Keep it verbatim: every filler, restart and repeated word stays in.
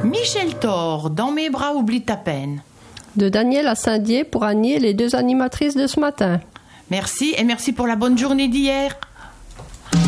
Michel Thor, Dans mes bras, oublie ta peine. De Daniel à Saint-Dié pour Annie et les deux animatrices de ce matin. Merci et merci pour la bonne journée d'hier.